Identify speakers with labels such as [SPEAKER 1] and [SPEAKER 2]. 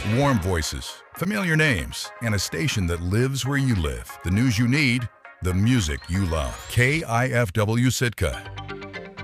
[SPEAKER 1] Warm voices, familiar names, and a station that lives where you live. The news you need, the music you love. KIFW Sitka,